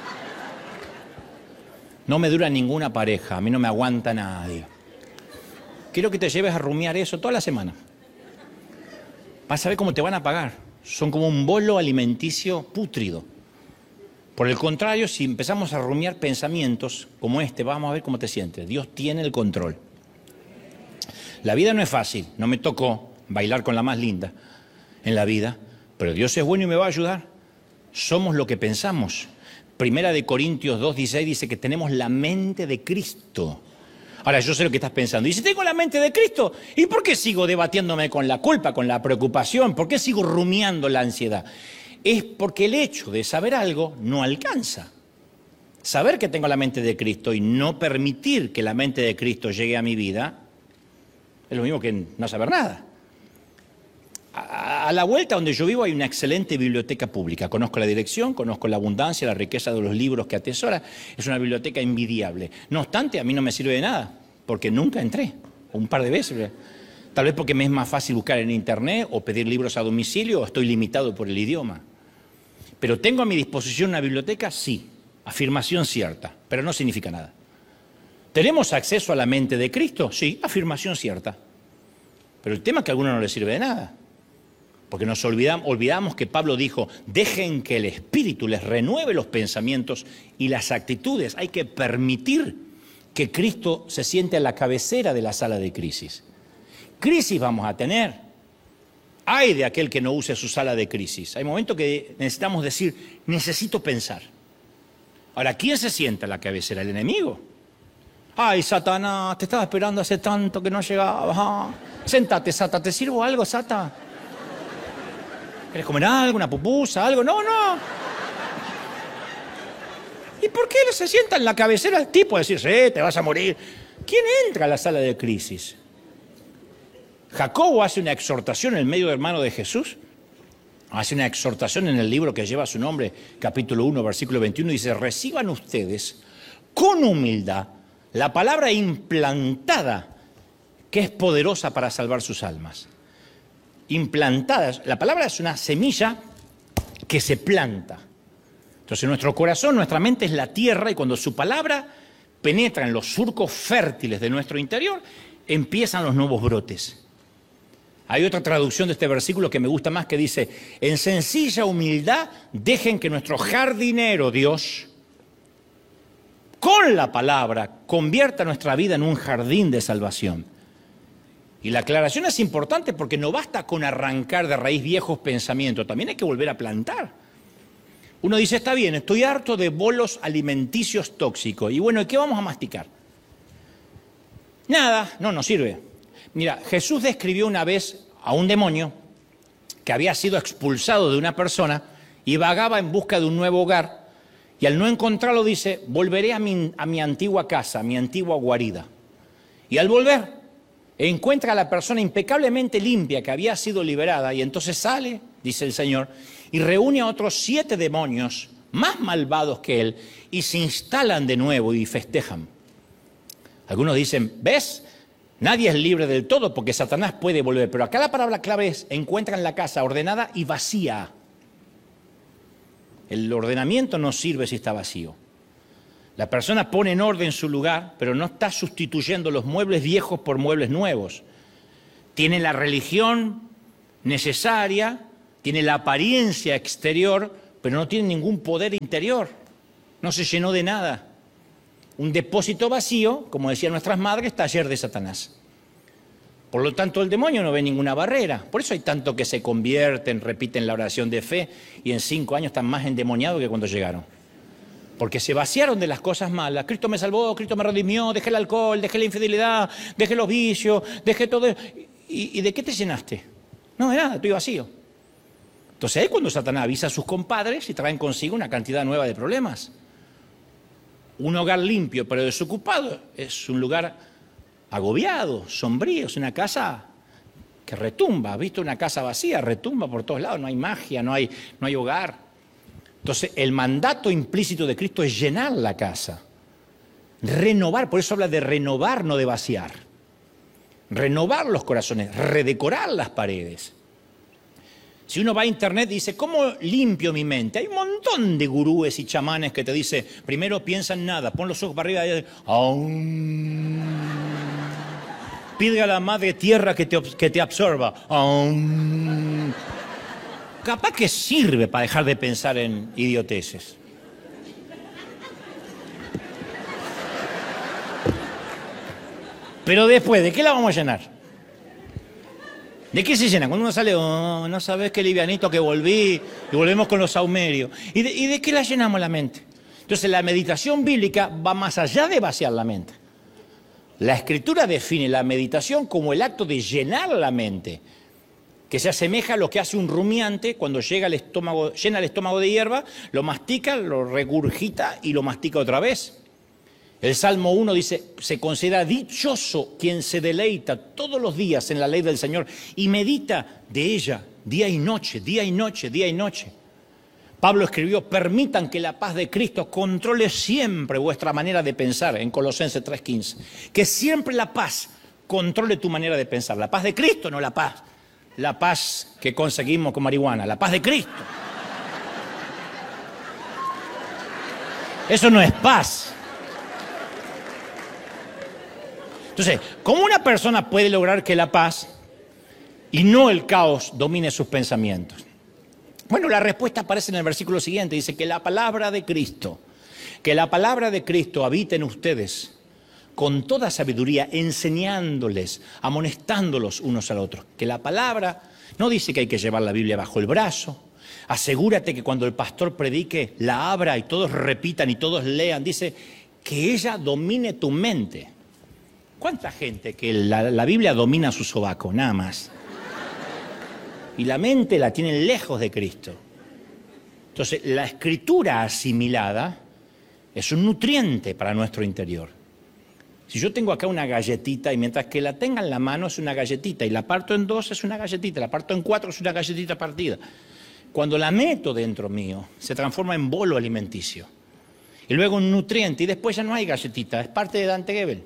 No me dura ninguna pareja, a mí no me aguanta nadie. Quiero que te lleves a rumiar eso toda la semana. Vas a ver cómo te van a pagar. Son como un bolo alimenticio pútrido. Por el contrario, si empezamos a rumiar pensamientos como este, vamos a ver cómo te sientes. Dios tiene el control. La vida no es fácil, no me tocó bailar con la más linda en la vida, pero Dios es bueno y me va a ayudar. Somos lo que pensamos. Primera de Corintios 2:16 dice que tenemos la mente de Cristo. Ahora, yo sé lo que estás pensando. Y si tengo la mente de Cristo, ¿y por qué sigo debatiéndome con la culpa, con la preocupación? ¿Por qué sigo rumiando la ansiedad? Es porque el hecho de saber algo no alcanza. Saber que tengo la mente de Cristo y no permitir que la mente de Cristo llegue a mi vida es lo mismo que no saber nada. A la vuelta donde yo vivo hay una excelente biblioteca pública. Conozco la dirección, conozco la abundancia, la riqueza de los libros que atesora. Es una biblioteca envidiable. No obstante, a mí no me sirve de nada, porque nunca entré, un par de veces. Tal vez porque me es más fácil buscar en internet o pedir libros a domicilio o estoy limitado por el idioma. Pero ¿tengo a mi disposición una biblioteca? Sí, afirmación cierta, pero no significa nada. ¿Tenemos acceso a la mente de Cristo? Sí, afirmación cierta. Pero el tema es que a algunos no les sirve de nada. Porque nos olvidamos que Pablo dijo, dejen que el Espíritu les renueve los pensamientos y las actitudes. Hay que permitir que Cristo se siente a la cabecera de la sala de crisis. Crisis vamos a tener. Ay de aquel que no use su sala de crisis. Hay momentos que necesitamos decir, necesito pensar. Ahora, ¿quién se sienta a la cabecera? ¿El enemigo? Ay, Satanás, te estaba esperando hace tanto que no llegabas. Ah, séntate, Sata, ¿te sirvo algo, Sata? ¿Querés comer algo, una pupusa, algo? No, no. ¿Y por qué se sienta en la cabecera el tipo a decir, te vas a morir? ¿Quién entra a la sala de crisis? Jacobo hace una exhortación en medio de hermano de Jesús. Hace una exhortación en el libro que lleva su nombre, capítulo 1, versículo 21, dice, reciban ustedes con humildad la palabra implantada que es poderosa para salvar sus almas. Implantadas. La palabra es una semilla que se planta. Entonces nuestro corazón, nuestra mente es la tierra y cuando su palabra penetra en los surcos fértiles de nuestro interior, empiezan los nuevos brotes. Hay otra traducción de este versículo que me gusta más que dice, en sencilla humildad dejen que nuestro jardinero Dios, con la palabra, convierta nuestra vida en un jardín de salvación. Y la aclaración es importante porque no basta con arrancar de raíz viejos pensamientos, también hay que volver a plantar. Uno dice, está bien, estoy harto de bolos alimenticios tóxicos. Y bueno, ¿qué vamos a masticar? Nada, no sirve. Mira, Jesús describió una vez a un demonio que había sido expulsado de una persona y vagaba en busca de un nuevo hogar. Y al no encontrarlo dice, volveré a mi antigua casa, a mi antigua guarida. Y al volver, encuentra a la persona impecablemente limpia que había sido liberada y entonces sale, dice el Señor, y reúne a otros 7 demonios más malvados que él y se instalan de nuevo y festejan. Algunos dicen, ¿ves? Nadie es libre del todo porque Satanás puede volver, pero acá la palabra clave es, encuentran la casa ordenada y vacía. El ordenamiento no sirve si está vacío. La persona pone en orden su lugar, pero no está sustituyendo los muebles viejos por muebles nuevos. Tiene la religión necesaria, Tiene la apariencia exterior, pero no tiene ningún poder interior. No se llenó de nada. Un depósito vacío, como decían nuestras madres, taller de Satanás. Por lo tanto, el demonio no ve ninguna barrera. Por eso hay tanto que se convierten, repiten la oración de fe y en 5 años están más endemoniados que cuando llegaron. Porque se vaciaron de las cosas malas. Cristo me salvó, Cristo me redimió, dejé el alcohol, dejé la infidelidad, dejé los vicios, dejé todo. ¿Y de qué te llenaste? No, de nada, estoy vacío. Entonces ahí cuando Satanás avisa a sus compadres y traen consigo una cantidad nueva de problemas. Un hogar limpio pero desocupado es un lugar agobiado, sombrío, es una casa que retumba. ¿Has visto una casa vacía? Retumba por todos lados, no hay magia, no hay hogar. Entonces el mandato implícito de Cristo es llenar la casa, renovar, por eso habla de renovar, no de vaciar. Renovar los corazones, redecorar las paredes. Si uno va a internet y dice, ¿cómo limpio mi mente? Hay un montón de gurúes y chamanes que te dicen, primero piensa en nada, pon los ojos para arriba y aum. Pide a la madre tierra que te absorba. Aum. Capaz que sirve para dejar de pensar en idioteces. Pero después, ¿de qué la vamos a llenar? ¿De qué se llena? Cuando uno sale, oh, no sabes qué livianito que volví, y volvemos con los saumerios. ¿Y de qué la llenamos la mente? Entonces la meditación bíblica va más allá de vaciar la mente. La Escritura define la meditación como el acto de llenar la mente, que se asemeja a lo que hace un rumiante cuando llena el estómago de hierba, lo mastica, lo regurgita y lo mastica otra vez. El Salmo 1 dice, se considera dichoso quien se deleita todos los días en la ley del Señor y medita de ella día y noche, día y noche, día y noche. Pablo escribió, permitan que la paz de Cristo controle siempre vuestra manera de pensar, en Colosenses 3:15. Que siempre la paz controle tu manera de pensar. La paz de Cristo, no la paz que conseguimos con marihuana, la paz de Cristo. Eso no es paz. Entonces, ¿cómo una persona puede lograr que la paz y no el caos domine sus pensamientos? Bueno, la respuesta aparece en el versículo siguiente. Dice que la palabra de Cristo habite en ustedes con toda sabiduría, enseñándoles, amonestándolos unos al otro. Que la palabra no dice que hay que llevar la Biblia bajo el brazo. Asegúrate que cuando el pastor predique, la abra y todos repitan y todos lean. Dice que ella domine tu mente. ¿Cuánta gente que la Biblia domina su sobaco? Nada más. Y la mente la tienen lejos de Cristo. Entonces, la escritura asimilada es un nutriente para nuestro interior. Si yo tengo acá una galletita y mientras que la tenga en la mano es una galletita y la parto en 2 es una galletita, la parto en 4 es una galletita partida. Cuando la meto dentro mío, se transforma en bolo alimenticio. Y luego un nutriente y después ya no hay galletita, es parte de Dante Gebel.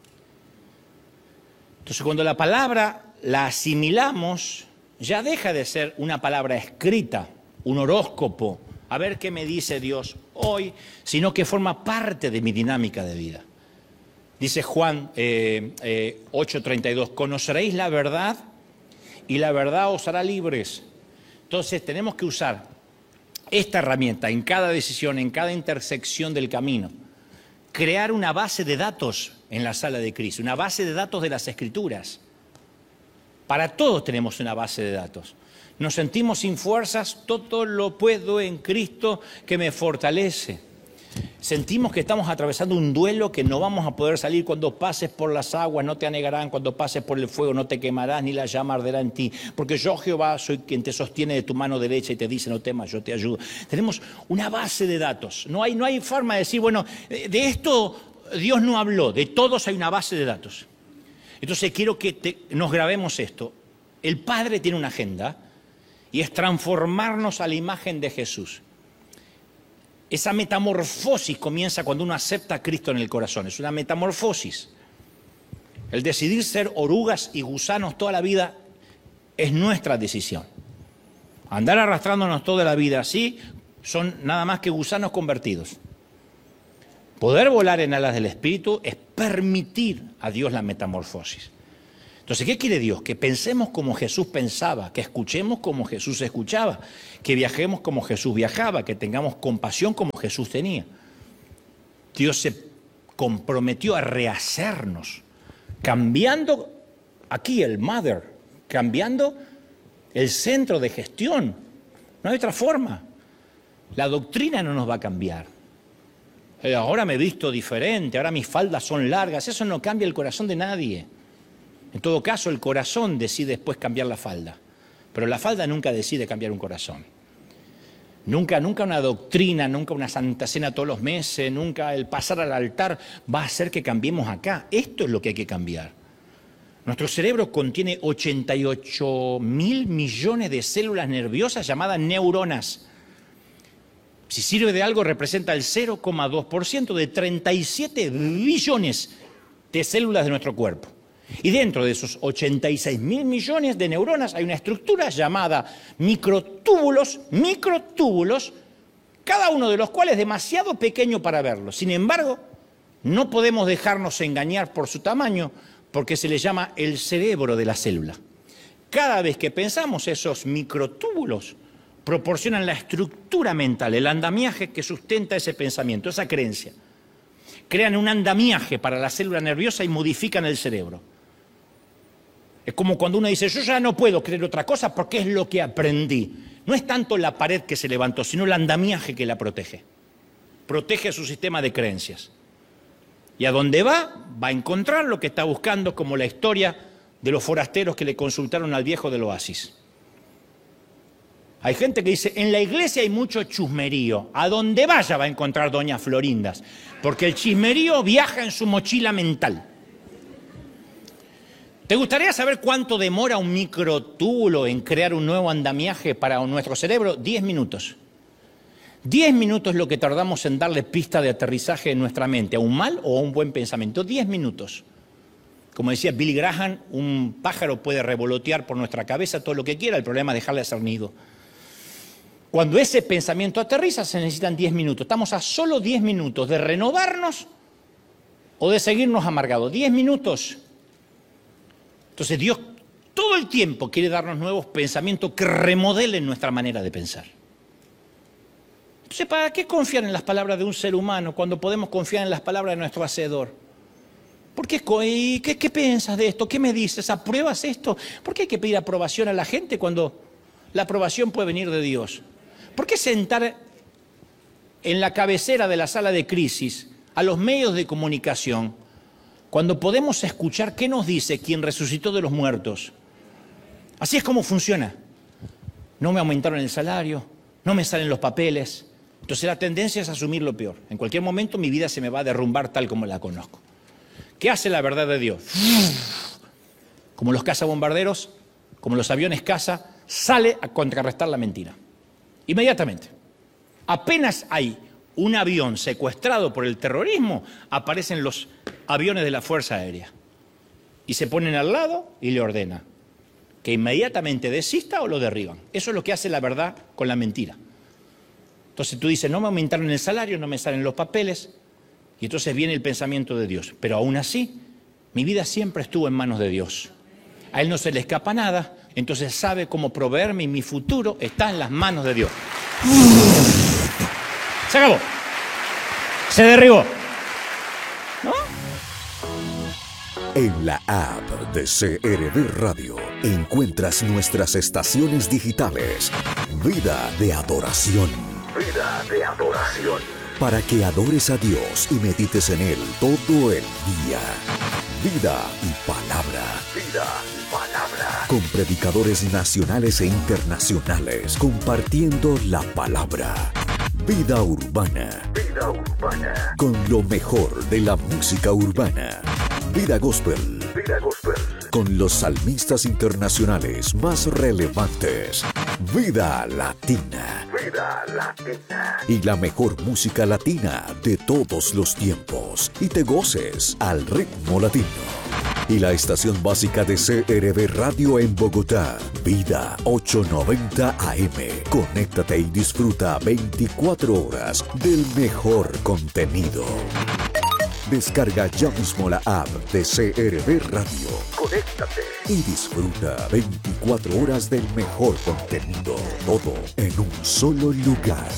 Entonces, cuando la palabra la asimilamos, ya deja de ser una palabra escrita, un horóscopo, a ver qué me dice Dios hoy, sino que forma parte de mi dinámica de vida. Dice Juan 8:32, conoceréis la verdad y la verdad os hará libres. Entonces, tenemos que usar esta herramienta en cada decisión, en cada intersección del camino. Crear una base de datos en la sala de Cristo, una base de datos de las Escrituras. Para todos tenemos una base de datos. Nos sentimos sin fuerzas, todo lo puedo en Cristo que me fortalece. Sentimos que estamos atravesando un duelo que no vamos a poder salir. Cuando pases por las aguas no te anegarán, cuando pases por el fuego no te quemarás, ni la llama arderá en ti. Porque yo, Jehová, soy quien te sostiene de tu mano derecha y te dice, no temas, yo te ayudo. Tenemos una base de datos. No hay forma de decir, bueno, de esto Dios no habló, de todos hay una base de datos. Entonces quiero que nos grabemos esto. El Padre tiene una agenda y es transformarnos a la imagen de Jesús. Esa metamorfosis comienza cuando uno acepta a Cristo en el corazón. Es una metamorfosis. El decidir ser orugas y gusanos toda la vida es nuestra decisión. Andar arrastrándonos toda la vida así son nada más que gusanos convertidos. Poder volar en alas del Espíritu es permitir a Dios la metamorfosis. Entonces, ¿qué quiere Dios? Que pensemos como Jesús pensaba, que escuchemos como Jesús escuchaba, que viajemos como Jesús viajaba, que tengamos compasión como Jesús tenía. Dios se comprometió a rehacernos, cambiando aquí el mother, cambiando el centro de gestión. No hay otra forma. La doctrina no nos va a cambiar. Ahora me he visto diferente, ahora mis faldas son largas. Eso no cambia el corazón de nadie. En todo caso, el corazón decide después cambiar la falda. Pero la falda nunca decide cambiar un corazón. Nunca una doctrina, nunca una santa cena todos los meses, nunca el pasar al altar va a hacer que cambiemos acá. Esto es lo que hay que cambiar. Nuestro cerebro contiene 88.000 millones de células nerviosas llamadas neuronas. Si sirve de algo, representa el 0,2% de 37 billones de células de nuestro cuerpo. Y dentro de esos 86.000 millones de neuronas hay una estructura llamada microtúbulos, cada uno de los cuales es demasiado pequeño para verlo. Sin embargo, no podemos dejarnos engañar por su tamaño, porque se le llama el cerebro de la célula. Cada vez que pensamos, esos microtúbulos proporcionan la estructura mental, el andamiaje que sustenta ese pensamiento, esa creencia. Crean un andamiaje para la célula nerviosa y modifican el cerebro. Es como cuando uno dice, yo ya no puedo creer otra cosa porque es lo que aprendí. No es tanto la pared que se levantó, sino el andamiaje que la protege. Protege su sistema de creencias. Y a donde va a encontrar lo que está buscando, como la historia de los forasteros que le consultaron al viejo del oasis. Hay gente que dice, en la iglesia hay mucho chusmerío. A donde vaya va a encontrar doñas Florindas, porque el chismerío viaja en su mochila mental. ¿Te gustaría saber cuánto demora un microtúbulo en crear un nuevo andamiaje para nuestro cerebro? 10 minutos. 10 minutos es lo que tardamos en darle pista de aterrizaje en nuestra mente, a un mal o a un buen pensamiento. 10 minutos. Como decía Billy Graham, un pájaro puede revolotear por nuestra cabeza todo lo que quiera, el problema es dejarle hacer nido. Cuando ese pensamiento aterriza se necesitan 10 minutos. Estamos a solo 10 minutos de renovarnos o de seguirnos amargados. 10 minutos. Entonces Dios todo el tiempo quiere darnos nuevos pensamientos que remodelen nuestra manera de pensar. Entonces, ¿para qué confiar en las palabras de un ser humano cuando podemos confiar en las palabras de nuestro Hacedor? ¿Por qué? ¿Qué piensas de esto? ¿Qué me dices? ¿Apruebas esto? ¿Por qué hay que pedir aprobación a la gente cuando la aprobación puede venir de Dios? ¿Por qué sentar en la cabecera de la sala de crisis a los medios de comunicación cuando podemos escuchar qué nos dice quien resucitó de los muertos? Así es como funciona. No me aumentaron el salario, no me salen los papeles. Entonces la tendencia es asumir lo peor. En cualquier momento mi vida se me va a derrumbar tal como la conozco. ¿Qué hace la verdad de Dios? Como los cazabombarderos, como los aviones caza, sale a contrarrestar la mentira. Inmediatamente. Apenas hay un avión secuestrado por el terrorismo, aparecen los aviones de la Fuerza Aérea. Y se ponen al lado y le ordena que inmediatamente desista o lo derriban. Eso es lo que hace la verdad con la mentira. Entonces tú dices, no me aumentaron el salario, no me salen los papeles. Y entonces viene el pensamiento de Dios. Pero aún así, mi vida siempre estuvo en manos de Dios. A Él no se le escapa nada, entonces sabe cómo proveerme y mi futuro está en las manos de Dios. Se acabó. Se derribó. ¿No? En la app de CRB Radio encuentras nuestras estaciones digitales. Vida de adoración. Vida de adoración. Para que adores a Dios y medites en Él todo el día. Vida y palabra. Vida y palabra. Con predicadores nacionales e internacionales compartiendo la palabra. Vida urbana. Vida urbana. Con lo mejor de la música urbana. Vida gospel. Vida gospel. Con los salmistas internacionales más relevantes. Vida latina. Vida latina. Y la mejor música latina de todos los tiempos. Y te goces al ritmo latino. Y la estación básica de CRB Radio en Bogotá, Vida 890 AM. Conéctate y disfruta 24 horas del mejor contenido. Descarga ya mismo la app de CRB Radio. Conéctate y disfruta 24 horas del mejor contenido. Todo en un solo lugar.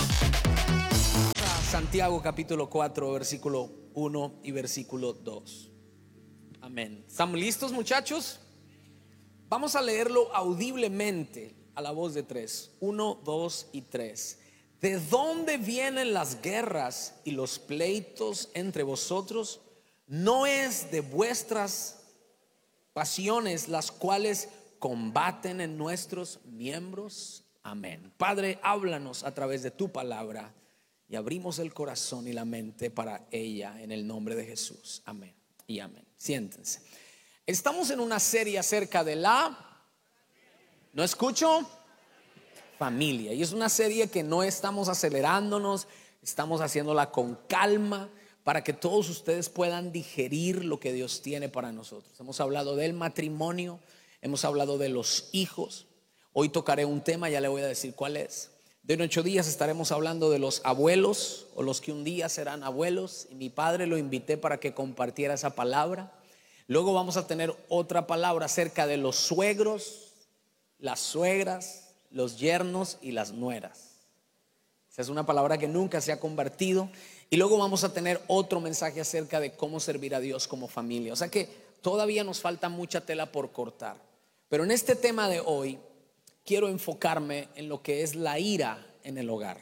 Santiago capítulo 4, versículo 1 y versículo 2. Amén. ¿Estamos listos, muchachos? Vamos a leerlo audiblemente a la voz de 3. 1, 2 y 3. ¿De dónde vienen las guerras y los pleitos entre vosotros? ¿No es de vuestras pasiones las cuales combaten en nuestros miembros? Amén. Padre, háblanos a través de tu palabra y abrimos el corazón y la mente para ella en el nombre de Jesús. Amén y amén. Siéntense. Estamos en una serie acerca de ¿no escucho? Familia. Y es una serie que no estamos acelerándonos, estamos haciéndola con calma para que todos ustedes puedan digerir lo que Dios tiene para nosotros. Hemos hablado del matrimonio, hemos hablado de los hijos. Hoy tocaré un tema, ya le voy a decir cuál es. De 8 días estaremos hablando de los abuelos o los que un día serán abuelos. Y mi padre lo invité para que compartiera esa palabra. Luego vamos a tener otra palabra acerca de los suegros, las suegras, los yernos y las nueras. Esa es una palabra que nunca se ha convertido. Y luego vamos a tener otro mensaje acerca de cómo servir a Dios como familia. O sea que todavía nos falta mucha tela por cortar. Pero en este tema de hoy quiero enfocarme en lo que es la ira en el hogar.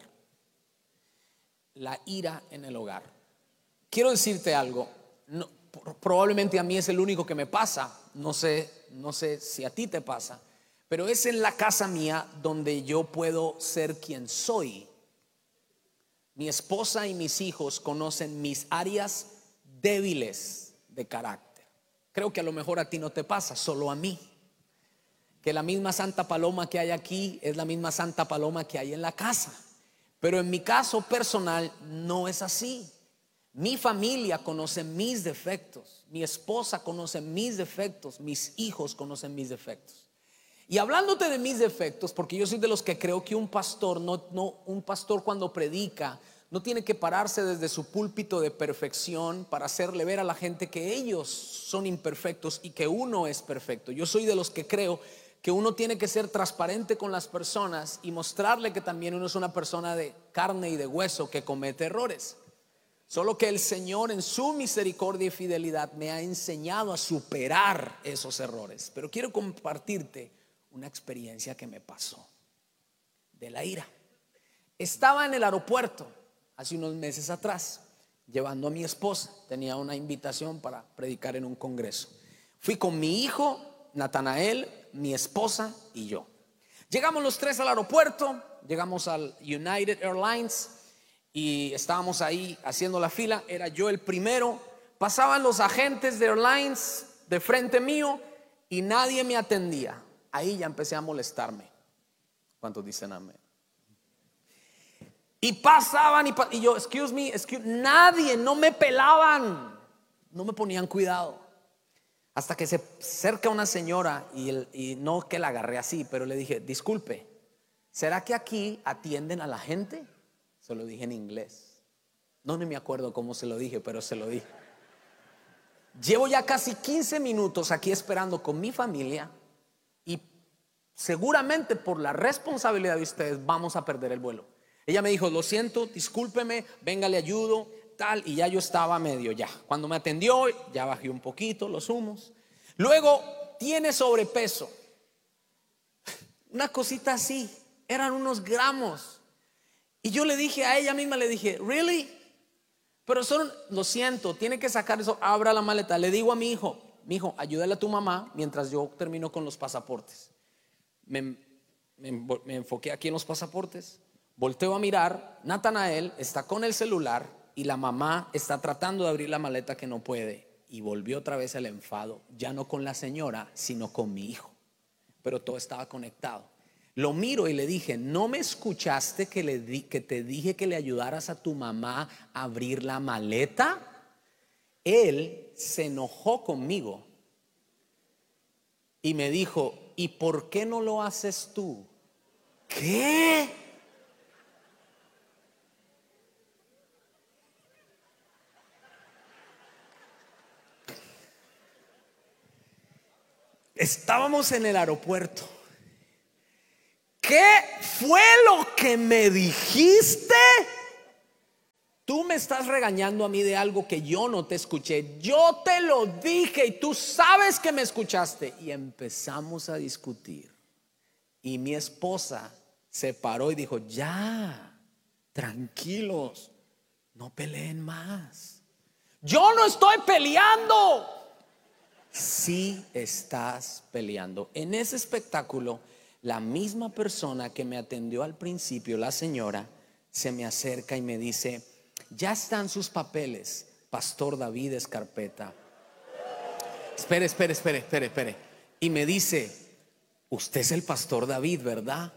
La ira en el hogar. Quiero decirte algo. Probablemente a mí es el único que me pasa. No sé si a ti te pasa. Pero es en la casa mía donde yo puedo ser quien soy. Mi esposa y mis hijos conocen mis áreas débiles de carácter. Creo que a lo mejor a ti no te pasa, solo a mí. Que la misma Santa Paloma que hay aquí es la misma Santa Paloma que hay en la casa. Pero en mi caso personal no es así. Mi familia conoce mis defectos. Mi esposa conoce mis defectos. Mis hijos conocen mis defectos. Y hablándote de mis defectos, porque yo soy de los que creo que un pastor un pastor cuando predica no tiene que pararse desde su púlpito de perfección para hacerle ver a la gente que ellos son imperfectos y que uno es perfecto. Yo soy de los que creo que uno tiene que ser transparente con las personas y mostrarle que también uno es una persona de carne y de hueso que comete errores. Solo que el Señor en su misericordia y fidelidad me ha enseñado a superar esos errores. Pero quiero compartirte una experiencia que me pasó de la ira. Estaba en el aeropuerto hace unos meses atrás llevando a mi esposa. Tenía una invitación para predicar en un congreso. Fui con mi hijo Natanael, mi esposa y yo. Llegamos los 3 al aeropuerto. Llegamos al United Airlines y estábamos ahí haciendo la fila. Era yo el primero. Pasaban los agentes de Airlines de frente mío y nadie me atendía. Ahí ya empecé a molestarme. ¿Cuántos dicen amén? Y pasaban y yo, excuse me, nadie, no me pelaban, no me ponían cuidado. Hasta que se acerca una señora y no que la agarré así, pero le dije, disculpe, ¿será que aquí atienden a la gente? Se lo dije en inglés. No me acuerdo cómo se lo dije, pero se lo dije. Llevo ya casi 15 minutos aquí esperando con mi familia. Y seguramente por la responsabilidad de ustedes vamos a perder el vuelo. Ella me dijo, lo siento, discúlpeme, venga, le ayudo, tal. Y ya yo estaba medio ya. Cuando me atendió, ya bajé un poquito los humos. Luego, tiene sobrepeso. Una cosita así, eran unos gramos. Y yo le dije a ella misma, le dije, ¿really? Pero solo, lo siento, tiene que sacar eso, abra la maleta. Le digo a mi hijo, ayúdale a tu mamá mientras yo termino con los pasaportes. Me enfoqué aquí en los pasaportes. Volteo a mirar, Natanael está con el celular y la mamá está tratando de abrir la maleta que no puede. Y volvió otra vez el enfado, ya no con la señora, sino con mi hijo. Pero todo estaba conectado. Lo miro y le dije, ¿no me escuchaste que te dije que le ayudaras a tu mamá a abrir la maleta? Él se enojó conmigo y me dijo, ¿y por qué no lo haces tú? ¿Qué? estábamos en el aeropuerto. ¿Qué fue lo que me dijiste? Tú me estás regañando a mí de algo que yo no te escuché. Yo te lo dije y tú sabes que me escuchaste. Y empezamos a discutir. Y mi esposa se paró y dijo: ya, tranquilos, no peleen más. Yo no estoy peleando. Sí estás peleando. En ese espectáculo, la misma persona que me atendió al principio, la señora, se me acerca y me dice: ya están sus papeles, Pastor David Escarpeta. Espere. Y me dice: usted es el Pastor David, ¿verdad?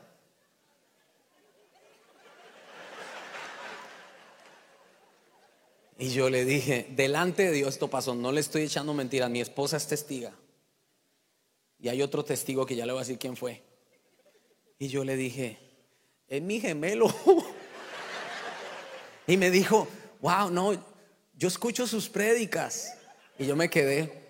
Y yo le dije: delante de Dios esto pasó, no le estoy echando mentiras, mi esposa es testiga. Y hay otro testigo que ya le voy a decir quién fue. Y yo le dije: es mi gemelo. Y me dijo: wow, no, yo escucho sus prédicas. Y yo me quedé.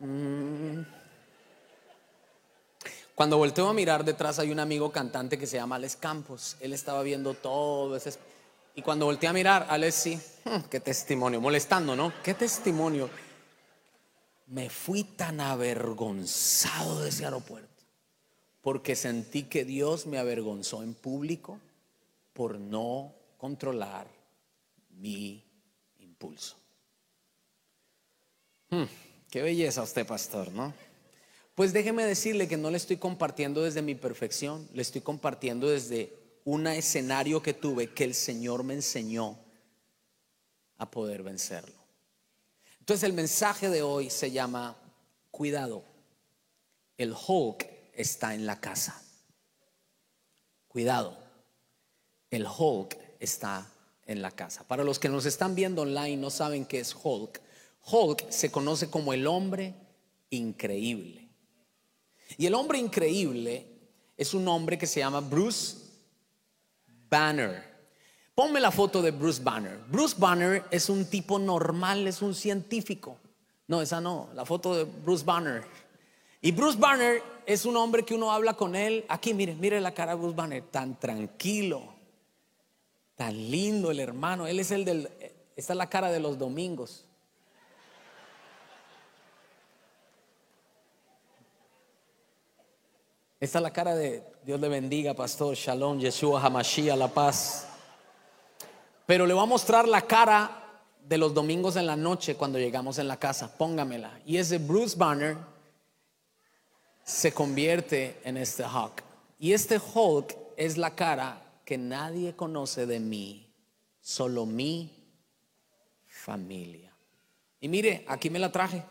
Cuando volteo a mirar detrás hay un amigo cantante que se llama Alex Campos. Él estaba viendo todo ese. Y cuando volteé a mirar, Alex, sí, qué testimonio, molestando, ¿no? Qué testimonio. Me fui tan avergonzado de ese aeropuerto, porque sentí que Dios me avergonzó en público por no controlar mi impulso. Qué belleza usted, pastor, ¿no? Pues déjeme decirle que no le estoy compartiendo desde mi perfección, le estoy compartiendo desde un escenario que tuve que el Señor me enseñó a poder vencerlo. Entonces el mensaje de hoy se llama: cuidado, el Hulk está en la casa. Cuidado, el Hulk está en la casa. Para los que nos están viendo online no saben qué es Hulk. Hulk se conoce como el hombre increíble. Y el hombre increíble es un hombre que se llama Bruce Banner. Ponme la foto de Bruce Banner. Bruce Banner es un tipo normal, es un científico. No, esa no, la foto de Bruce Banner. Y Bruce Banner es un hombre que uno habla con él. Aquí, mire la cara de Bruce Banner, tan tranquilo, tan lindo el hermano. Él es esta es la cara de los domingos. Esta es la cara de Dios le bendiga, pastor, Shalom, Yeshua, Hamashiach, la paz. Pero le voy a mostrar la cara de los domingos en la noche cuando llegamos en la casa. Póngamela. Y ese Bruce Banner se convierte en este Hulk. Y este Hulk es la cara que nadie conoce de mí, solo mi familia. Y mire, aquí me la traje.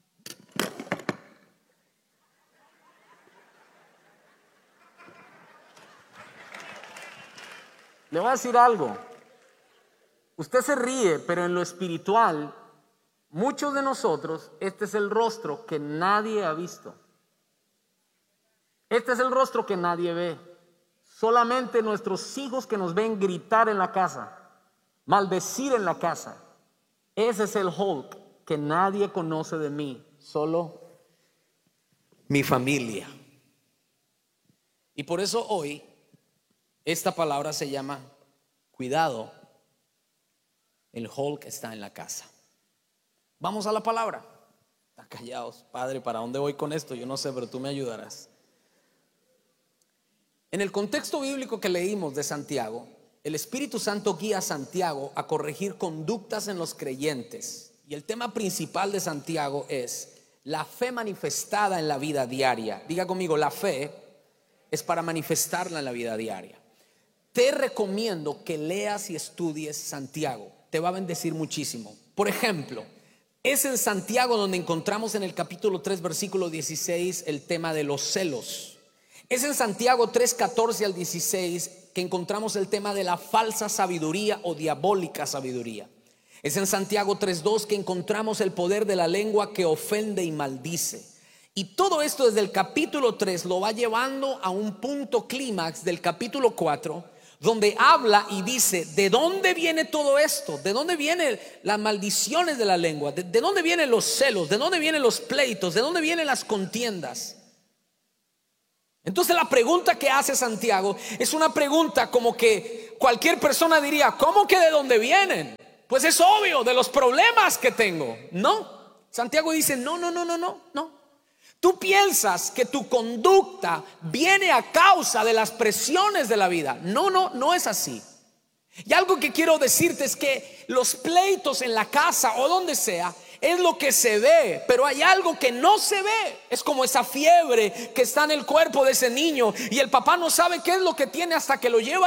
Le voy a decir algo. Usted se ríe, pero en lo espiritual, muchos de nosotros, este es el rostro que nadie ha visto. Este es el rostro que nadie ve. Solamente nuestros hijos que nos ven gritar en la casa, maldecir en la casa. Ese es el Hulk que nadie conoce de mí, solo mi familia. Y por eso hoy esta palabra se llama: cuidado, el Hulk está en la casa. Vamos a la palabra. Están callados, Padre, ¿para dónde voy con esto? Yo no sé, pero tú me ayudarás. En el contexto bíblico que leímos de Santiago, el Espíritu Santo guía a Santiago a corregir conductas en los creyentes. Y el tema principal de Santiago es la fe manifestada en la vida diaria. Diga conmigo, la fe es para manifestarla en la vida diaria. Te recomiendo que leas y estudies Santiago. Te va a bendecir muchísimo. Por ejemplo, es en Santiago donde encontramos en el capítulo 3, versículo 16, el tema de los celos. Es en Santiago 3, 14 al 16 que encontramos el tema de la falsa sabiduría o diabólica sabiduría. Es en Santiago 3, 2 que encontramos el poder de la lengua que ofende y maldice. Y todo esto desde el capítulo 3 lo va llevando a un punto clímax del capítulo 4, donde habla y dice: ¿de dónde viene todo esto? ¿De dónde vienen las maldiciones de la lengua? ¿De dónde vienen los celos? ¿De dónde vienen los pleitos? ¿De dónde vienen las contiendas? Entonces la pregunta que hace Santiago es una pregunta como que cualquier persona diría, ¿cómo que de dónde vienen? Pues es obvio, de los problemas que tengo. No, Santiago dice, no. Tú piensas que tu conducta viene a causa de las presiones de la vida. No es así. Y algo que quiero decirte es que los pleitos en la casa o donde sea es lo que se ve, pero hay algo que no se ve. Es como esa fiebre que está en el cuerpo de ese niño y el papá no sabe qué es lo que tiene hasta que lo lleva